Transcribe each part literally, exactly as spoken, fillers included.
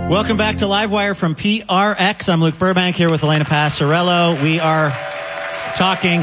Welcome back to Livewire from P R X. I'm Luke Burbank here with Elena Passarello. We are talking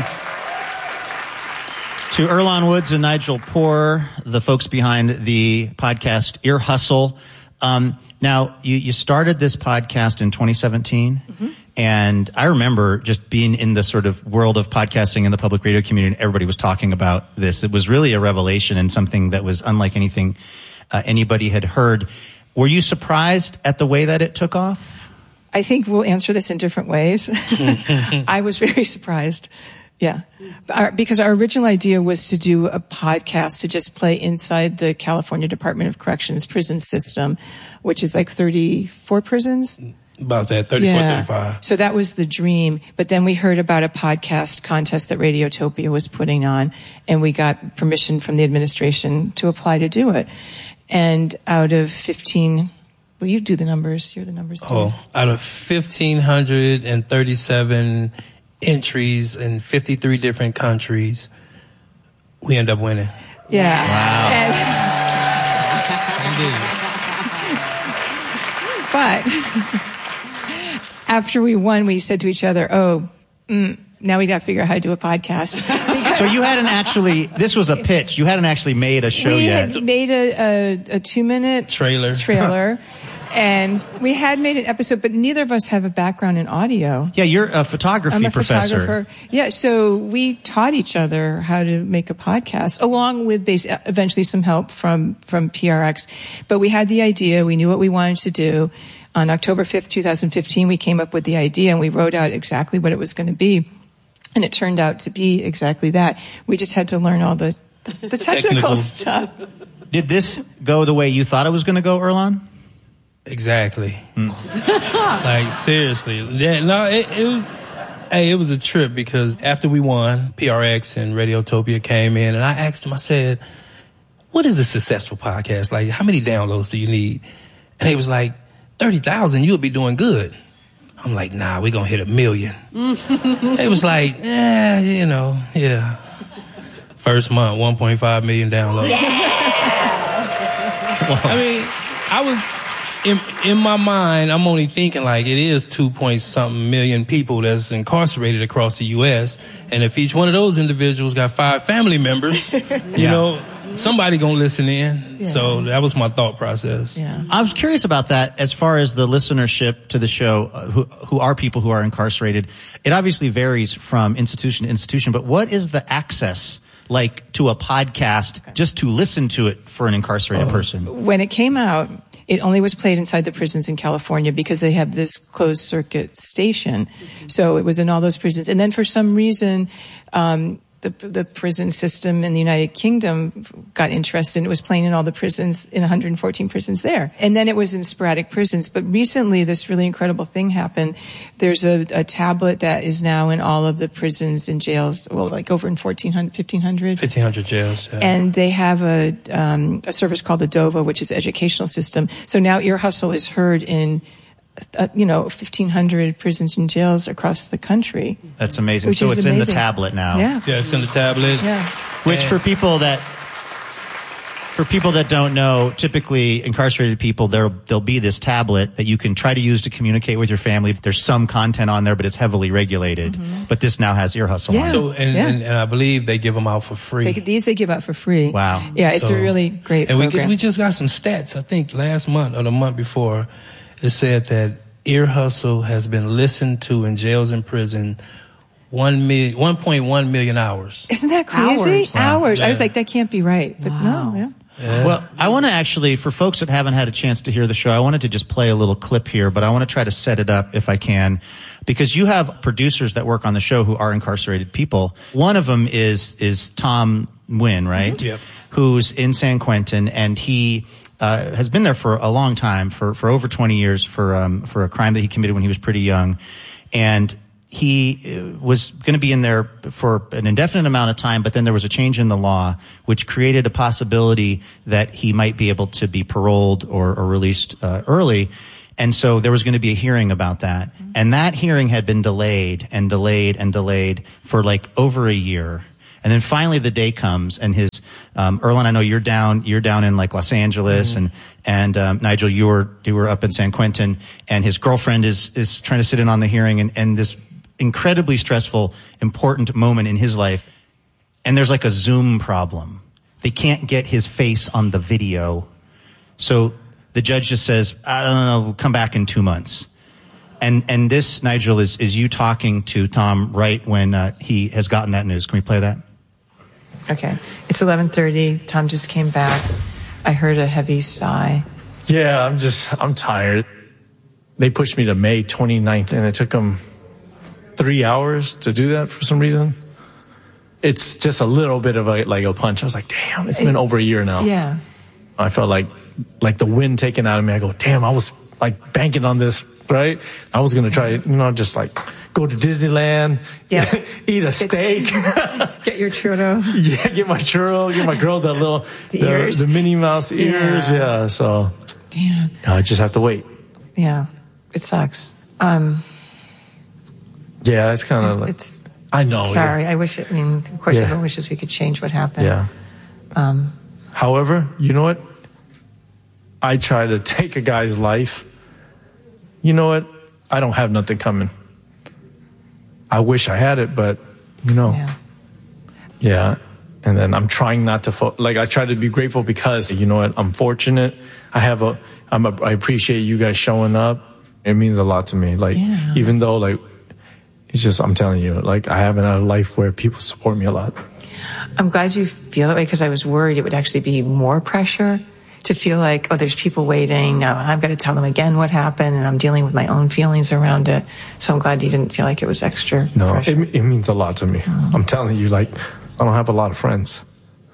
to Earlonne Woods and Nigel Poor, the folks behind the podcast Ear Hustle. Um, now, you, you started this podcast in twenty seventeen, mm-hmm. and I remember just being in the sort of world of podcasting in the public radio community, and everybody was talking about this. It was really a revelation and something that was unlike anything uh, anybody had heard. Were you surprised at the way that it took off? I think we'll answer this in different ways. I was very surprised. Yeah. Our, because our original idea was to do a podcast to just play inside the California Department of Corrections prison system, which is like thirty-four prisons. About that, thirty-four, yeah. thirty-five. So that was the dream. But then we heard about a podcast contest that Radiotopia was putting on, and we got permission from the administration to apply to do it. And out of fifteen, well, you do the numbers. You're the numbers dude. Oh, out of fifteen thirty-seven entries in fifty-three different countries, we end up winning. Yeah. Wow. And, but after we won, we said to each other, oh, mm, now we got to figure out how to do a podcast. So you hadn't actually, this was a pitch. You hadn't actually made a show we yet. We had made a, a, a two-minute trailer. trailer. And we had made an episode, but neither of us have a background in audio. Yeah, you're a photography I'm a professor. photographer. Yeah, so we taught each other how to make a podcast, along with base, eventually some help from, from P R X. But we had the idea. We knew what we wanted to do. On October fifth, twenty fifteen, we came up with the idea, and we wrote out exactly what it was going to be. And it turned out to be exactly that. We just had to learn all the, the technical, technical stuff. Did this go the way you thought it was going to go, Earlonne? Exactly. Mm. Like, seriously. Yeah, no, it, it was, hey, it was a trip because after we won, P R X and Radiotopia came in, and I asked them, I said, what is a successful podcast? Like, how many downloads do you need? And they was like, thirty thousand, you'll be doing good. I'm like, nah, we're going to hit a million. They was like, yeah, you know, yeah. First month, one point five million downloads. Yeah. I mean, I was, in, in my mind, I'm only thinking like it is two point something million people that's incarcerated across the U S. And if each one of those individuals got five family members, you yeah. know, somebody gonna listen in. Yeah. So that was my thought process. Yeah. I was curious about that as far as the listenership to the show, uh, who, who are people who are incarcerated. It obviously varies from institution to institution, but what is the access like to a podcast okay. just to listen to it for an incarcerated uh, person? When it came out, it only was played inside the prisons in California because they have this closed circuit station. Mm-hmm. So it was in all those prisons. And then for some reason, um, The, the prison system in the United Kingdom got interested, and it was playing in all the prisons, in one hundred fourteen prisons there. And then it was in sporadic prisons. But recently, this really incredible thing happened. There's a, a tablet that is now in all of the prisons and jails, well, like over in fourteen hundred, fifteen hundred. fifteen hundred jails, yeah. And they have a, um, a service called the DOVA, which is educational system. So now Ear Hustle is heard in Uh, you know, fifteen hundred prisons and jails across the country. That's amazing. So it's amazing. In the tablet now. Yeah. Yeah, it's in the tablet. Yeah. Which and for people that, for people that don't know, typically incarcerated people, there, there'll be this tablet that you can try to use to communicate with your family. There's some content on there, but it's heavily regulated. Mm-hmm. But this now has Ear Hustle yeah. on it. So, and, yeah. and, and I believe they give them out for free. They, these they give out for free. Wow. Yeah, it's so, a really great and program. And we, we just got some stats, I think last month or the month before, it said that Ear Hustle has been listened to in jails and prison one million, one point one million hours. Isn't that crazy? Hours. Wow. Hours. Yeah. I was like, that can't be right. But wow. no, yeah. Yeah. Well, I want to actually, for folks that haven't had a chance to hear the show, I wanted to just play a little clip here, but I want to try to set it up if I can, because you have producers that work on the show who are incarcerated people. One of them is, is Tom Nguyen, right? Mm-hmm. Yep. Who's in San Quentin, and he, uh, has been there for a long time, for, for over twenty years, for, um, for a crime that he committed when he was pretty young. And he was going to be in there for an indefinite amount of time, but then there was a change in the law which created a possibility that he might be able to be paroled or, or released uh, early. And so there was going to be a hearing about that. And that hearing had been delayed and delayed and delayed for like over a year. And then finally the day comes, and his um, Earlonne, I know you're down, you're down in like Los Angeles, mm-hmm. and and um, Nigel, you were you were up in San Quentin, and his girlfriend is is trying to sit in on the hearing, and, and this incredibly stressful, important moment in his life, and there's like a Zoom problem. They can't get his face on the video, so the judge just says, I don't know, we'll come back in two months. And and this, Nigel, is, is you talking to Tom right when uh, he has gotten that news. Can we play that? Okay. It's eleven thirty. Tom just came back. I heard a heavy sigh. Yeah, I'm just, I'm tired. They pushed me to May twenty-ninth, and it took them three hours to do that for some reason. It's just a little bit of a, like a punch. I was like, damn, it's been over a year now. Yeah. I felt like, like the wind taken out of me. I go, damn, I was like banking on this, right? I was going to try, you know, just like go to Disneyland, yeah. eat a steak. Get your churro. Yeah, get my churro, get my girl that little, the, the, ears. the Minnie Mouse ears. Yeah, yeah so. Damn. I just have to wait. Yeah, it sucks. Um, yeah, it's kind of like. It's. I know. Sorry, yeah. I wish, it, I mean, of course, yeah. everyone wishes we could change what happened. Yeah. Um, However, you know what? I try to take a guy's life. You know what? I don't have nothing coming. I wish I had it, but, you know. Yeah. Yeah. And then I'm trying not to, fo- like, I try to be grateful because, you know what? I'm fortunate. I have a, I'm a, I appreciate you guys showing up. It means a lot to me. Like, yeah. even though, like, it's just, I'm telling you, like, I haven't had a life where people support me a lot. I'm glad you feel that way, because I was worried it would actually be more pressure to feel like, oh, there's people waiting. Now I've got to tell them again what happened, and I'm dealing with my own feelings around it. So I'm glad you didn't feel like it was extra no, pressure. It, it means a lot to me. Oh. I'm telling you, like, I don't have a lot of friends.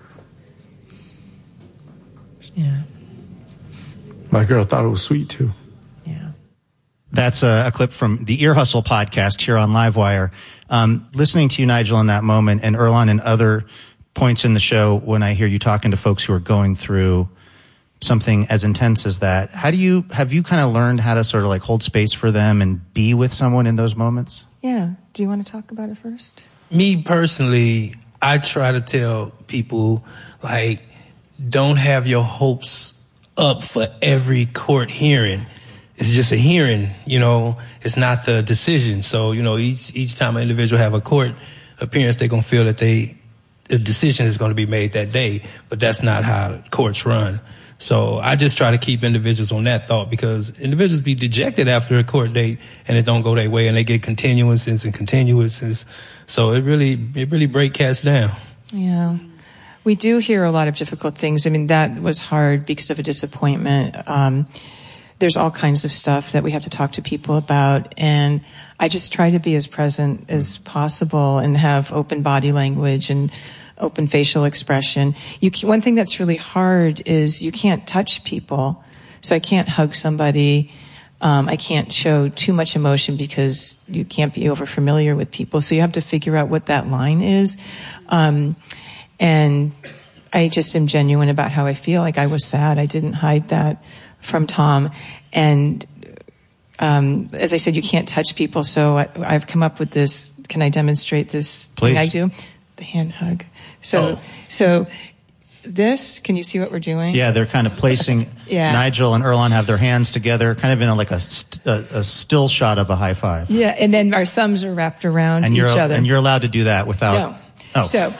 Yeah. My girl thought it was sweet, too. Yeah. That's a, a clip from the Ear Hustle podcast here on Livewire. Um, listening to you, Nigel, in that moment, and Earlonne, and other points in the show when I hear you talking to folks who are going through something as intense as that, how do you, have you kind of learned how to sort of like hold space for them and be with someone in those moments? Yeah. Do you want to talk about it first? Me personally, I try to tell people, like, don't have your hopes up for every court hearing. It's just a hearing, you know, it's not the decision. So, you know, each each time an individual have a court appearance, they're going to feel that they, a decision is going to be made that day, but that's not how courts run. So I just try to keep individuals on that thought, because individuals be dejected after a court date and it don't go their way, and they get continuances and continuances. So it really, it really break cats down. Yeah. We do hear a lot of difficult things. I mean, that was hard because of a disappointment. Um, there's all kinds of stuff that we have to talk to people about, and I just try to be as present as possible and have open body language and open facial expression. You can, one thing that's really hard is you can't touch people. So I can't hug somebody. Um, I can't show too much emotion because you can't be over familiar with people. So you have to figure out what that line is. Um, and I just am genuine about how I feel. Like, I was sad. I didn't hide that from Tom. And um, as I said, you can't touch people. So I, I've come up with this. Can I demonstrate this Please. thing I do? The hand hug. So, oh. so this, can you see what we're doing? Yeah, they're kind of placing, yeah. Nigel and Earlonne have their hands together, kind of in a, like a, st- a, a still shot of a high five. Yeah, and then our thumbs are wrapped around and each you're, other. And you're allowed to do that without... No. Oh. So...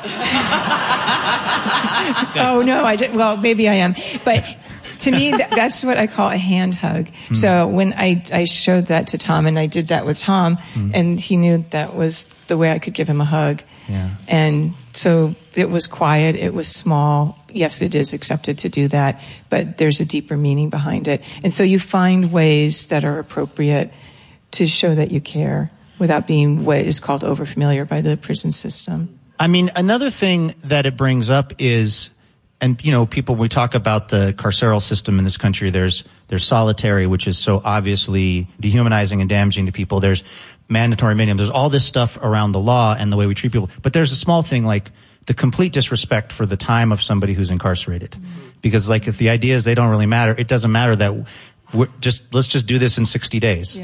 oh, no, I did, well, maybe I am. But to me, th- that's what I call a hand hug. Mm. So when I, I showed that to Tom, and I did that with Tom, mm. and he knew that was the way I could give him a hug. Yeah. And so it was quiet, it was small. Yes, it is accepted to do that, but there's a deeper meaning behind it. And so you find ways that are appropriate to show that you care without being what is called overfamiliar by the prison system. I mean, another thing that it brings up is, and, you know, people, when we talk about the carceral system in this country, there's, there's solitary, which is so obviously dehumanizing and damaging to people. There's mandatory minimum. There's all this stuff around the law and the way we treat people. But there's a small thing like the complete disrespect for the time of somebody who's incarcerated. Mm-hmm. Because, like, if the idea is they don't really matter, it doesn't matter that we're just, let's just do this in sixty days. Yeah.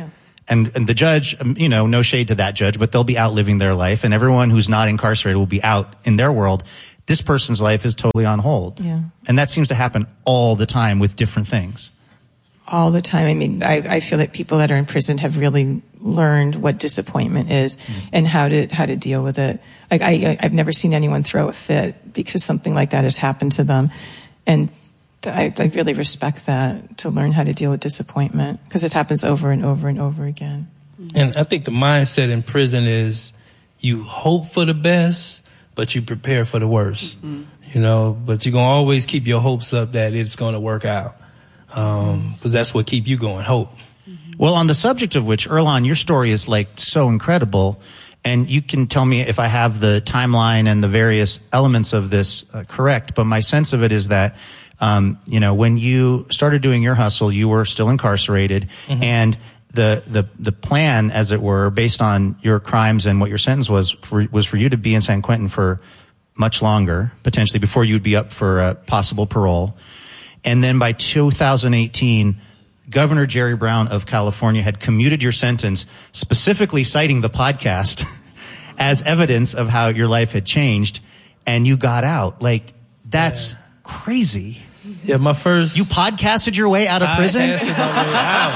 And, and the judge, um, you know, no shade to that judge, but they'll be out living their life, and everyone who's not incarcerated will be out in their world. This person's life is totally on hold. Yeah. And that seems to happen all the time with different things. All the time. I mean, I, I feel that people that are in prison have really learned what disappointment is mm-hmm. and how to how to deal with it. Like I, I've never seen anyone throw a fit because something like that has happened to them, and I, I really respect that, to learn how to deal with disappointment, because it happens over and over and over again. And I think the mindset in prison is you hope for the best, but you prepare for the worst. Mm-hmm. You know, but you're gonna always keep your hopes up that it's gonna work out. Um, because that's what keep you going, hope. Well, on the subject of which, Earlonne, your story is like so incredible, and you can tell me if I have the timeline and the various elements of this uh, correct, but my sense of it is that, um, you know, when you started doing Ear Hustle, you were still incarcerated, mm-hmm. and the, the, the plan, as it were, based on your crimes and what your sentence was, for, was for you to be in San Quentin for much longer, potentially, before you'd be up for uh, possible parole. And then by two thousand eighteen, Governor Jerry Brown of California had commuted your sentence, specifically citing the podcast as evidence of how your life had changed, and you got out. Like, that's yeah. crazy. Yeah, my first... You podcasted your way out of prison? I podcasted my way out.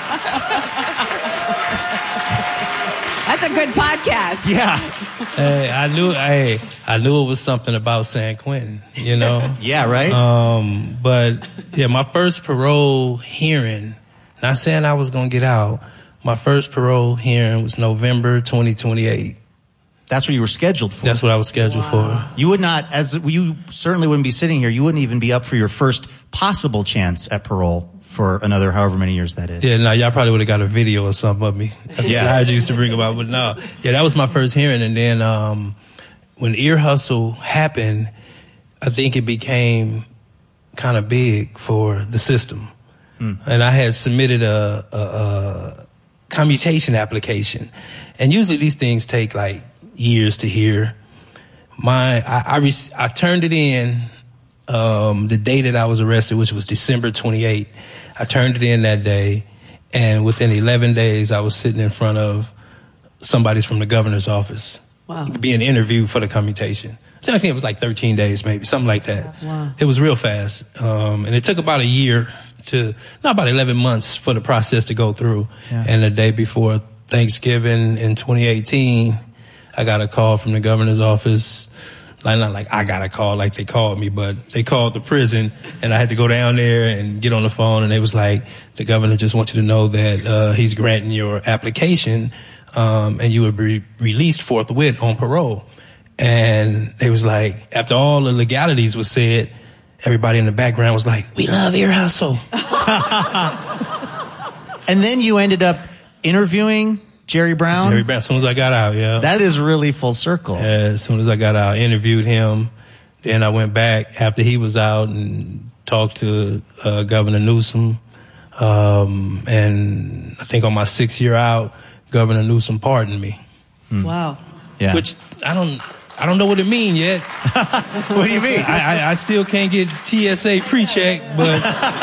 That's a good podcast. Yeah. Hey, I knew, hey, I knew it was something about San Quentin, you know? Yeah, right? Um, but, yeah, my first parole hearing, not saying I was going to get out, my first parole hearing was November twenty twenty-eight. That's what you were scheduled for? That's what I was scheduled wow. for. You would not, as you certainly wouldn't be sitting here, you wouldn't even be up for your first possible chance at parole for another however many years that is. Yeah, no, y'all probably would have got a video or something of me. That's yeah. what I used to bring about, but no. Yeah, that was my first hearing, and then um when Ear Hustle happened, I think it became kind of big for the system. Mm. And I had submitted a, a, a commutation application. And usually these things take like years to hear. My, I, I, rec- I turned it in um, the day that I was arrested, which was December twenty-eighth. I turned it in that day, and within eleven days, I was sitting in front of somebody's from the governor's office. Wow. Being interviewed for the commutation. So I think it was like thirteen days, maybe, something like that. Wow. It was real fast. Um, and it took about a year to, not about eleven months for the process to go through. Yeah. And the day before Thanksgiving in twenty eighteen, I got a call from the governor's office. Like, not like I got a call like they called me, but they called the prison, and I had to go down there and get on the phone, and they was like, the governor just wants you to know that uh, he's granting your application, um, and you would be released forthwith on parole. And it was like, after all the legalities was said, everybody in the background was like, we love Ear Hustle. And then you ended up interviewing Jerry Brown? Jerry Brown, as soon as I got out, yeah. That is really full circle. Yeah, as soon as I got out, I interviewed him. Then I went back after he was out and talked to uh, Governor Newsom. Um, and I think on my sixth year out, Governor Newsom pardoned me. Hmm. Wow. Yeah. Which I don't, I don't know what it means yet. What do you mean? I, I, I still can't get T S A pre-check, but.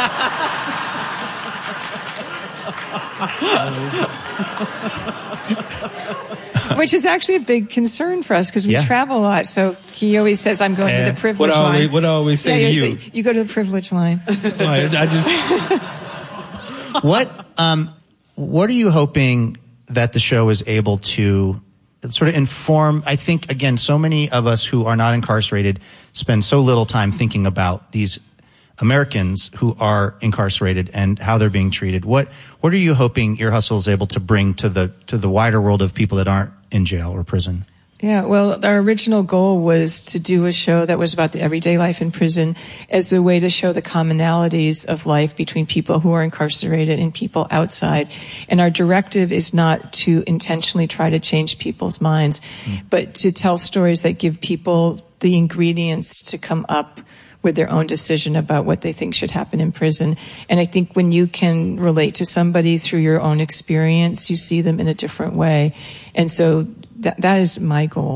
Which is actually a big concern for us because we yeah. travel a lot. So he always says, I'm going yeah. to the privilege what I always, line. What I always say yeah, to you? you. Say, you go to the privilege line. I just. What, um, what are you hoping that the show is able to sort of inform? I think, again, so many of us who are not incarcerated spend so little time thinking about these Americans who are incarcerated and how they're being treated. What what are you hoping Ear Hustle is able to bring to the to the wider world of people that aren't in jail or prison? Yeah, well, our original goal was to do a show that was about the everyday life in prison as a way to show the commonalities of life between people who are incarcerated and people outside. And our directive is not to intentionally try to change people's minds, mm. but to tell stories that give people the ingredients to come up with their own decision about what they think should happen in prison. And I think when you can relate to somebody through your own experience, you see them in a different way. And so that that is my goal,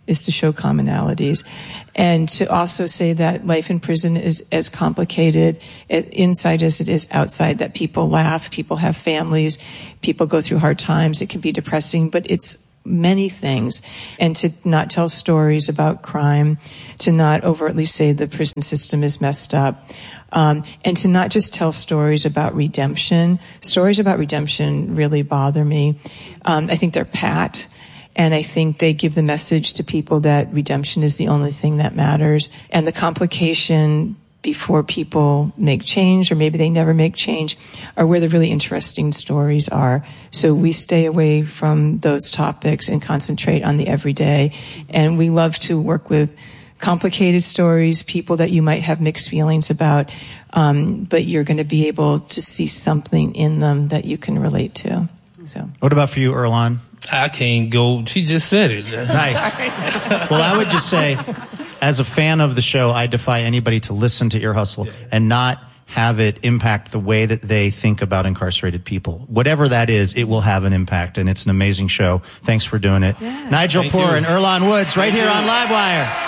is to show commonalities. And to also say that life in prison is as complicated inside as it is outside, that people laugh, people have families, people go through hard times, it can be depressing, but it's many things. And to not tell stories about crime, to not overtly say the prison system is messed up, um, and to not just tell stories about redemption. Stories about redemption really bother me. Um, I think they're pat. And I think they give the message to people that redemption is the only thing that matters. And the complication before people make change, or maybe they never make change, are where the really interesting stories are. So we stay away from those topics and concentrate on the everyday. And we love to work with complicated stories, people that you might have mixed feelings about, um, but you're going to be able to see something in them that you can relate to. So, what about for you, Earlonne? I can't go. She just said it. Nice. Well, I would just say, as a fan of the show, I defy anybody to listen to Ear Hustle yeah. and not have it impact the way that they think about incarcerated people. Whatever that is, it will have an impact, and it's an amazing show. Thanks for doing it. Yeah. Nigel Thank Poor you. and Earlonne Woods right Thank here you. on Livewire.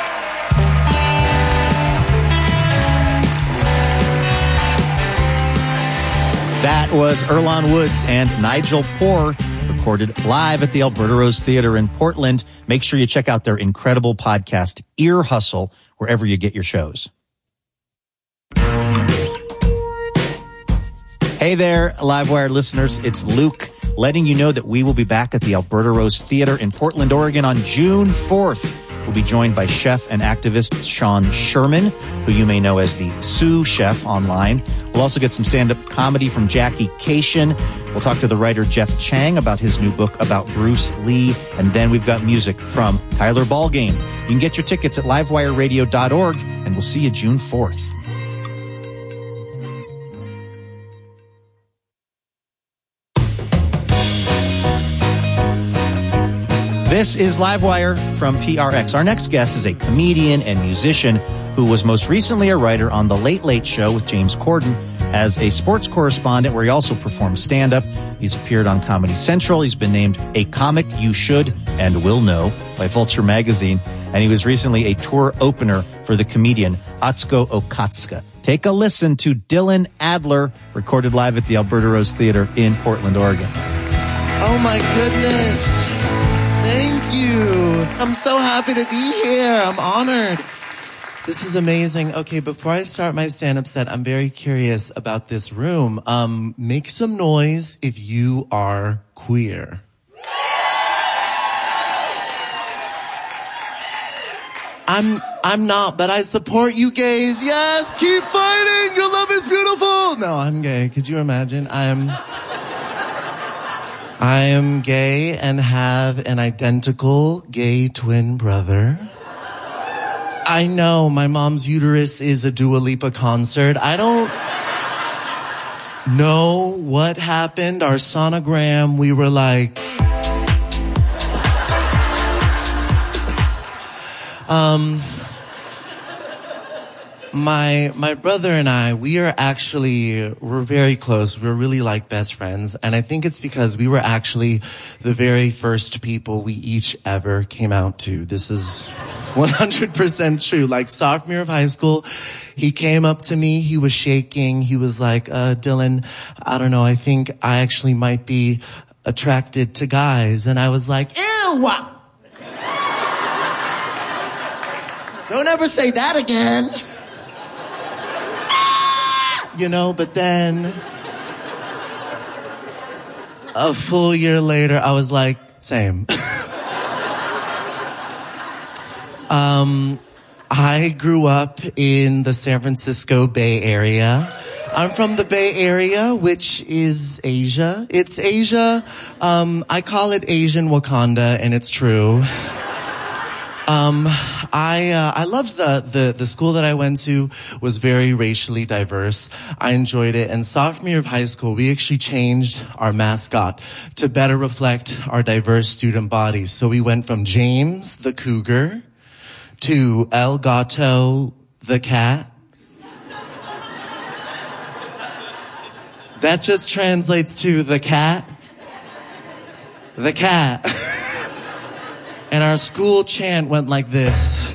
That was Earlonne Woods and Nigel Poor, recorded live at the Alberta Rose Theater in Portland. Make sure you check out their incredible podcast, Ear Hustle, wherever you get your shows. Hey there, Livewire listeners. It's Luke letting you know that we will be back at the Alberta Rose Theater in Portland, Oregon on June fourth. We'll be joined by chef and activist Sean Sherman, who you may know as the Sue Chef online. We'll also get some stand-up comedy from Jackie Cation. We'll talk to the writer Jeff Chang about his new book about Bruce Lee. And then we've got music from Tyler Ballgame. You can get your tickets at livewire radio dot org, and we'll see you June fourth. This is Livewire from P R X. Our next guest is a comedian and musician who was most recently a writer on The Late Late Show with James Corden as a sports correspondent, where he also performed stand-up. He's appeared on Comedy Central. He's been named a comic you should and will know by Vulture Magazine. And he was recently a tour opener for the comedian Atsuko Okatsuka. Take a listen to Dylan Adler, recorded live at the Alberta Rose Theater in Portland, Oregon. Oh my goodness. Thank you. I'm so happy to be here. I'm honored. This is amazing. Okay, before I start my stand-up set, I'm very curious about this room. Um, make some noise if you are queer. I'm I'm not, but I support you gays. Yes, keep fighting. Your love is beautiful. No, I'm gay. Could you imagine? I'm I am gay and have an identical gay twin brother. I know my mom's uterus is a Dua Lipa concert. I don't know what happened. Our sonogram, we were like, um, my, my brother and I, we are actually, we're very close. We're really like best friends. And I think it's because we were actually the very first people we each ever came out to. This is one hundred percent true. Like sophomore of high school, he came up to me. He was shaking. He was like, uh, Dylan, I don't know. I think I actually might be attracted to guys. And I was like, ew! Don't ever say that again. You know, but then a full year later, I was like, same. um, I grew up in the San Francisco Bay Area. I'm from the Bay Area, which is Asia. It's Asia. Um, I call it Asian Wakanda, and it's true. Um, I, uh, I loved the, the, the school that I went to was very racially diverse. I enjoyed it. And sophomore year of high school, we actually changed our mascot to better reflect our diverse student body. So we went from James the cougar to El Gato the cat. That just translates to the cat. The cat. And our school chant went like this.